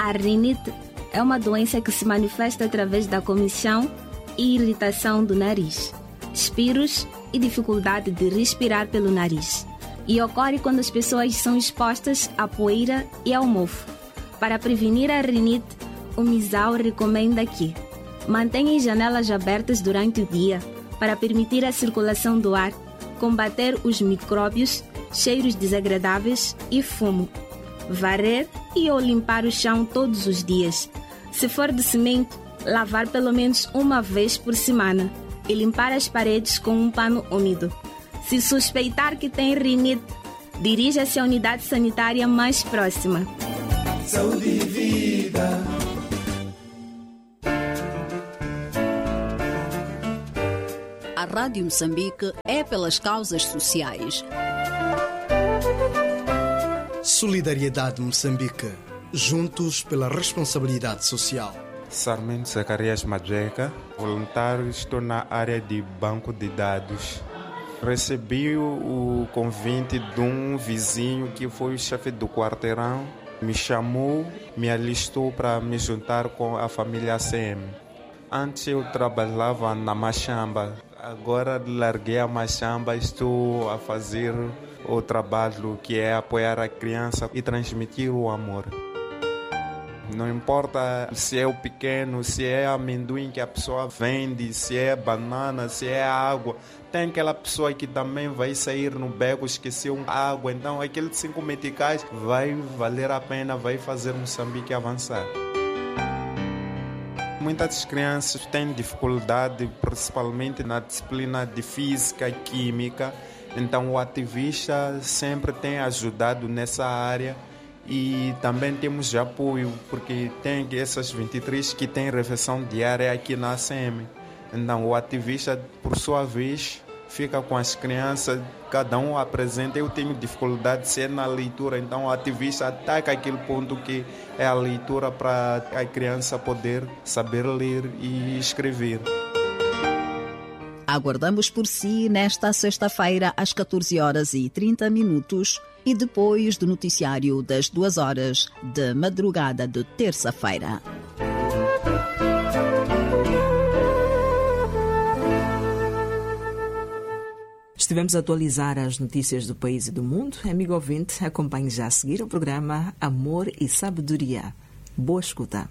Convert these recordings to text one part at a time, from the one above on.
A rinite é uma doença que se manifesta através da comichão e irritação do nariz, espirros e dificuldade de respirar pelo nariz. E ocorre quando as pessoas são expostas à poeira e ao mofo. Para prevenir a rinite, o MISAL recomenda que mantenha as janelas abertas durante o dia para permitir a circulação do ar, combater os micróbios, cheiros desagradáveis e fumo. Varrer e ou limpar o chão todos os dias. Se for de cimento, lavar pelo menos uma vez por semana e limpar as paredes com um pano úmido. Se suspeitar que tem rinite, dirija-se à unidade sanitária mais próxima. Saúde e vida. A Rádio Moçambique é pelas causas sociais. Solidariedade Moçambique. Juntos pela responsabilidade social. Sarmento Zacarias Madreca, voluntário, estou na área de banco de dados. Recebi o convite de um vizinho que foi o chefe do quarteirão. Me chamou, me alistou para me juntar com a família ACM. Antes eu trabalhava na Machamba. Agora larguei a Machamba, estou a fazer o trabalho que é apoiar a criança e transmitir o amor. Não importa se é o pequeno, se é amendoim que a pessoa vende, se é banana, se é água. Tem aquela pessoa que também vai sair no beco, esqueceu água. Então aqueles 5 meticais vai valer a pena, vai fazer Moçambique avançar. Muitas crianças têm dificuldade, principalmente na disciplina de física e química. Então o ativista sempre tem ajudado nessa área. E também temos apoio, porque tem essas 23 que têm refeição diária aqui na ACM. Então o ativista, por sua vez, fica com as crianças, cada um apresenta. Eu tenho dificuldade de ser na leitura, então o ativista ataca aquele ponto que é a leitura para a criança poder saber ler e escrever. Aguardamos por si nesta sexta-feira às 14h30 e depois do noticiário das 2h de madrugada de terça-feira. Estivemos a atualizar as notícias do país e do mundo. Amigo ouvinte, acompanhe já a seguir o programa Amor e Sabedoria. Boa escuta.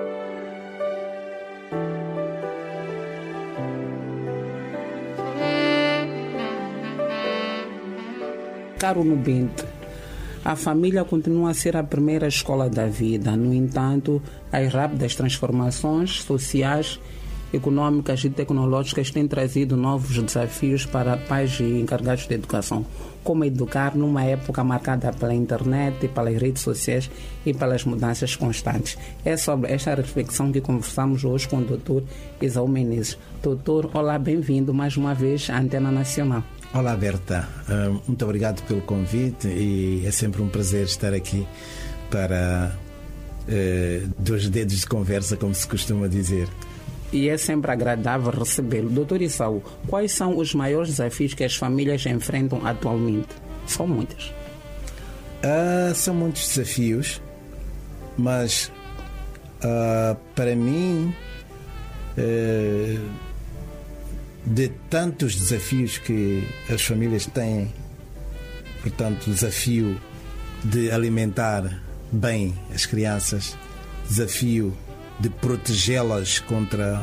Caro Nubente, a família continua a ser a primeira escola da vida. No entanto, as rápidas transformações sociais, econômicas e tecnológicas têm trazido novos desafios para pais e encarregados de educação. Como educar numa época marcada pela internet, pelas redes sociais e pelas mudanças constantes. É sobre esta reflexão que conversamos hoje com o Dr. Isaú Menezes. Doutor, olá, bem-vindo mais uma vez à Antena Nacional. Olá, Berta. Muito obrigado pelo convite e é sempre um prazer estar aqui para 2 dedos de conversa, como se costuma dizer. E é sempre agradável recebê-lo. Doutor Isaú, quais são os maiores desafios que as famílias enfrentam atualmente? São muitos. São muitos desafios, mas para mim, de tantos desafios que as famílias têm, portanto, o desafio de alimentar bem as crianças, desafio de protegê-las contra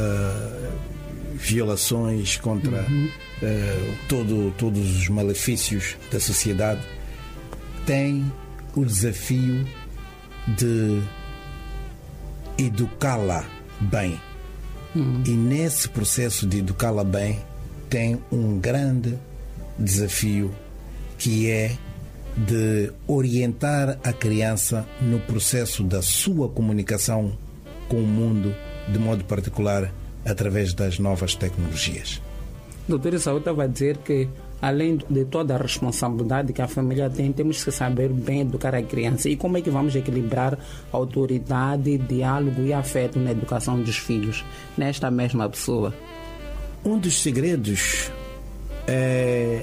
violações, contra todos os malefícios da sociedade, tem o desafio de educá-la bem. E nesse processo de educá-la bem tem um grande desafio, que é de orientar a criança no processo da sua comunicação com o mundo, de modo particular através das novas tecnologias. Doutor Isaú estava a dizer que, além de toda a responsabilidade que a família tem, temos que saber bem educar a criança. E como é que vamos equilibrar autoridade, diálogo e afeto na educação dos filhos, nesta mesma pessoa? Um dos segredos é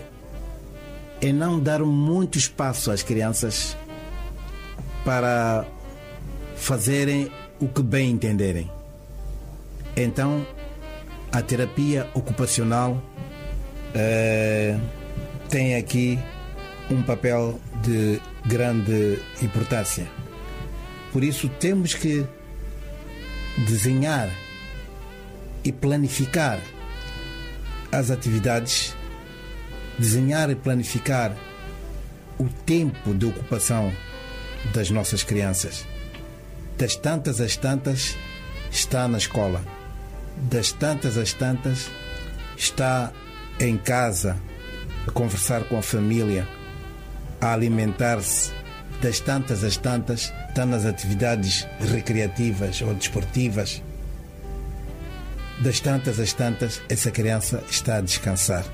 não dar muito espaço às crianças para fazerem o que bem entenderem. Então, a terapia ocupacional tem aqui um papel de grande importância. Por isso, temos que desenhar e planificar as atividades, desenhar e planificar o tempo de ocupação das nossas crianças. Das tantas às tantas está na escola, das tantas às tantas está em casa a conversar com a família, a alimentar-se, das tantas às tantas está nas atividades recreativas ou desportivas, das tantas às tantas essa criança está a descansar.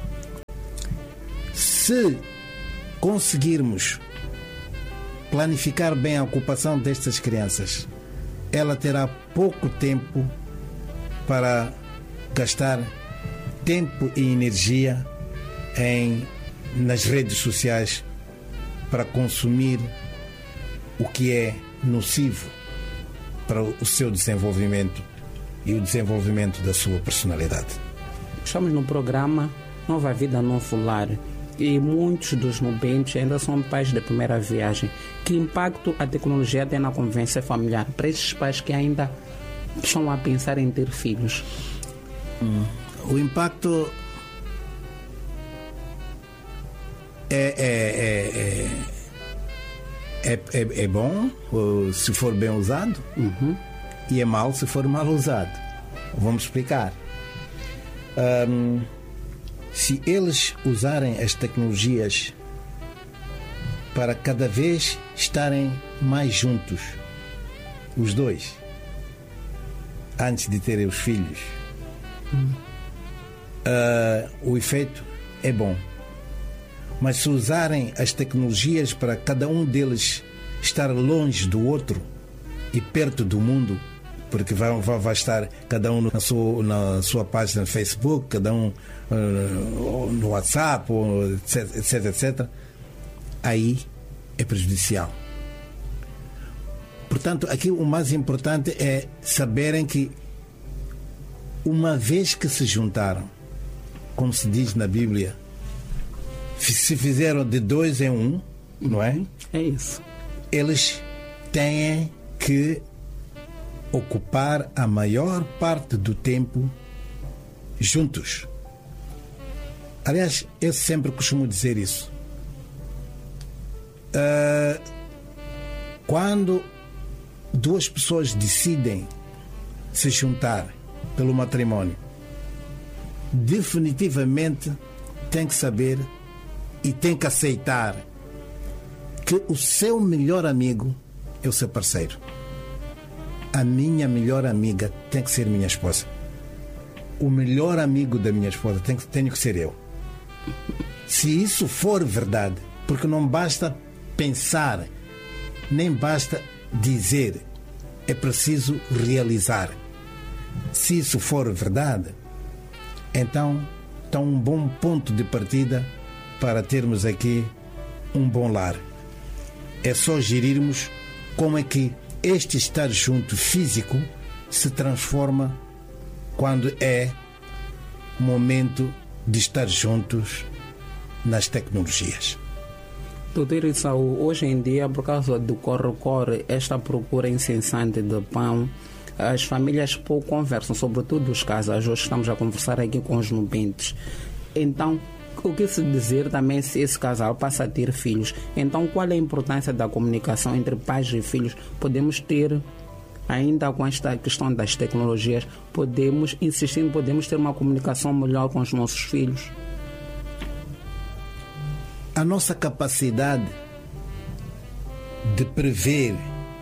Se conseguirmos planificar bem a ocupação destas crianças, ela terá pouco tempo para gastar tempo e energia nas redes sociais para consumir o que é nocivo para o seu desenvolvimento e o desenvolvimento da sua personalidade. Estamos no programa Nova Vida Novo Lar e muitos dos nubentes ainda são pais de primeira viagem. Que impacto a tecnologia tem na convivência familiar para esses pais que ainda estão a pensar em ter filhos? O impacto é bom se for bem usado, e é mau se for mal usado. Vamos explicar. Se eles usarem as tecnologias para cada vez estarem mais juntos, os dois, antes de terem os filhos, o efeito é bom. Mas se usarem as tecnologias para cada um deles estar longe do outro e perto do mundo, porque vai estar cada um na sua página no Facebook, cada um no WhatsApp, etc, aí é prejudicial. Portanto, aqui o mais importante é saberem que uma vez que se juntaram, como se diz na Bíblia, se fizeram de 2 em 1, não é? É isso. Eles têm que ocupar a maior parte do tempo juntos. Aliás, eu sempre costumo dizer isso. Quando duas pessoas decidem se juntar pelo matrimônio, definitivamente tem que saber e tem que aceitar que o seu melhor amigo é o seu parceiro. A minha melhor amiga tem que ser minha esposa. O melhor amigo da minha esposa tenho que ser eu. Se isso for verdade, porque não basta pensar, nem basta dizer, é preciso realizar. Se isso for verdade, então está um bom ponto de partida para termos aqui um bom lar. É só gerirmos como é que este estar junto físico se transforma quando é momento de estar juntos nas tecnologias. Doutor Isaú, hoje em dia, por causa do corre-corre, esta procura incessante de pão, as famílias pouco conversam, sobretudo os casais. Hoje estamos a conversar aqui com os nubentes. Então, o que se dizer também se esse casal passa a ter filhos? Então, qual é a importância da comunicação entre pais e filhos? Podemos ter, ainda com esta questão das tecnologias, podemos ter uma comunicação melhor com os nossos filhos? A nossa capacidade de prever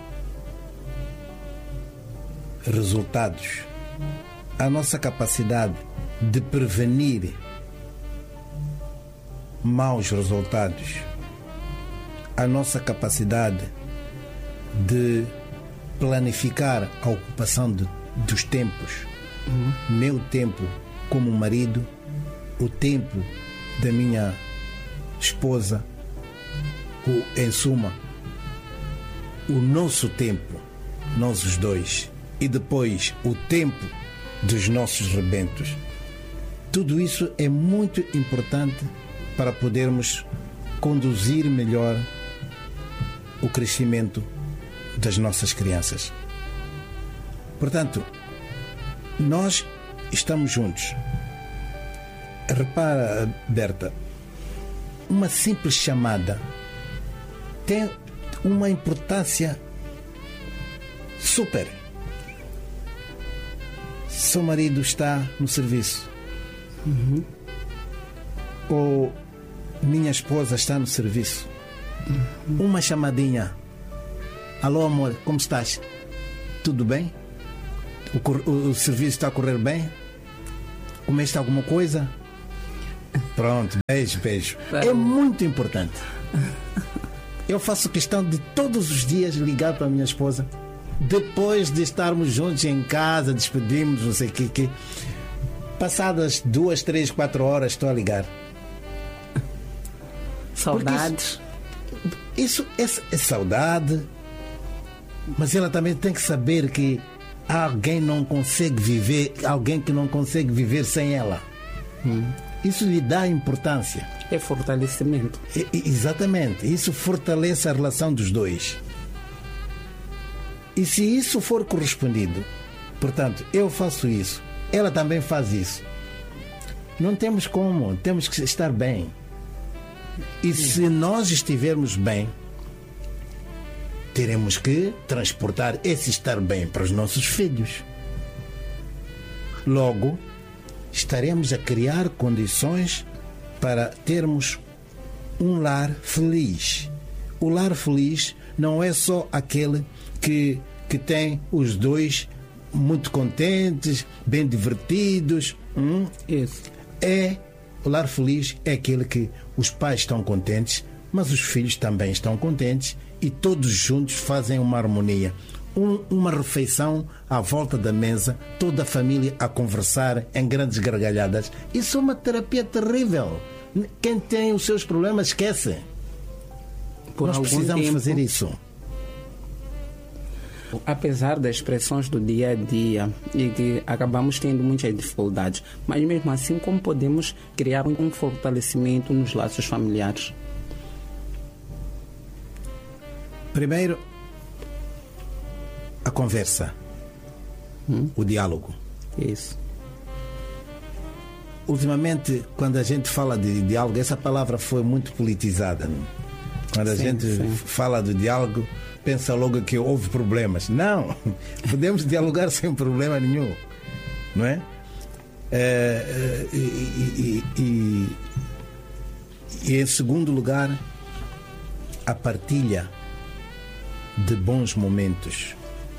resultados, a nossa capacidade de prevenir maus resultados, a nossa capacidade de planificar a ocupação dos tempos, meu tempo como marido, o tempo da minha esposa, em suma, o nosso tempo nós os dois, e depois o tempo dos nossos rebentos, tudo isso é muito importante para podermos conduzir melhor o crescimento das nossas crianças. Portanto, nós estamos juntos. Repara, Berta, uma simples chamada tem uma importância super. Seu marido está no serviço. Ou minha esposa está no serviço. Uma chamadinha. Alô, amor, como estás? Tudo bem? O serviço está a correr bem? Comeste alguma coisa? Pronto, beijo. É muito importante. Eu faço questão de todos os dias ligar para a minha esposa. Depois de estarmos juntos em casa, despedimos, não sei o que. Passadas 2, 3, 4 horas estou a ligar. Saudades. Isso é saudade. Mas ela também tem que saber que alguém que não consegue viver sem ela. Isso lhe dá importância. É fortalecimento. Exatamente. Isso fortalece a relação dos dois. E se isso for correspondido, portanto, eu faço isso, ela também faz isso, não temos como, temos que estar bem. E se nós estivermos bem, teremos que transportar esse estar bem para os nossos filhos. Logo, estaremos a criar condições para termos um lar feliz. O lar feliz não é só aquele que tem os dois muito contentes, bem divertidos. Isso. O lar feliz é aquele que os pais estão contentes, mas os filhos também estão contentes e todos juntos fazem uma harmonia. Uma refeição à volta da mesa, toda a família a conversar em grandes gargalhadas. Isso é uma terapia terrível. Quem tem os seus problemas esquece. Nós precisamos fazer isso. Apesar das pressões do dia a dia e que acabamos tendo muitas dificuldades, mas mesmo assim, como podemos criar um fortalecimento nos laços familiares? Primeiro, a conversa, o diálogo. Isso. Ultimamente, quando a gente fala de diálogo, essa palavra foi muito politizada. Não? Quando a gente fala de diálogo, pensa logo que houve problemas. Não, podemos dialogar sem problema nenhum, não é? E em segundo lugar, a partilha de bons momentos.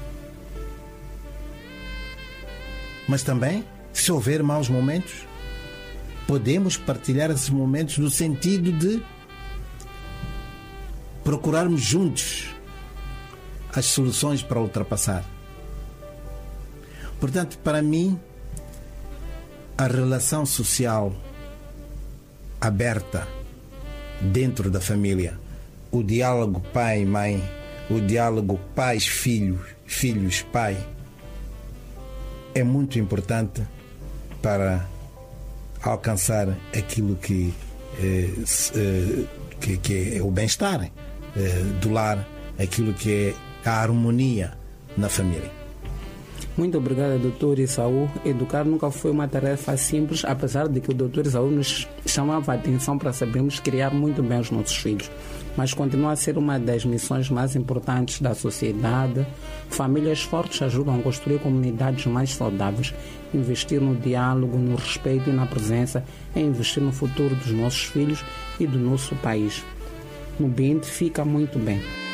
Mas também, se houver maus momentos, podemos partilhar esses momentos no sentido de procurarmos juntos as soluções para ultrapassar. Portanto, para mim, a relação social aberta dentro da família, o diálogo pai-mãe, o diálogo pais-filhos, filhos-pai, é muito importante para alcançar aquilo que é o bem-estar do lar, aquilo que é a harmonia na família. Muito obrigada, Dr. Isaú. Educar nunca foi uma tarefa simples, apesar de que o Dr. Isaú nos chamava a atenção para sabermos criar muito bem os nossos filhos. Mas continua a ser uma das missões mais importantes da sociedade. Famílias fortes ajudam a construir comunidades mais saudáveis. Investir no diálogo, no respeito e na presença é investir no futuro dos nossos filhos e do nosso país. No ambiente fica muito bem.